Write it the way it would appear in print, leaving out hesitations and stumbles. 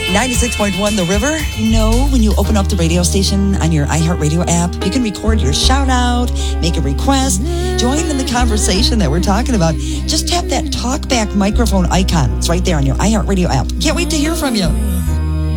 96.1 The River. You know, when you open up the radio station on your iHeartRadio app, you can record your shout out, make a request, join in the conversation that we're talking about. Just tap that talkback microphone icon. It's right there on your iHeartRadio app. Can't wait to hear from you.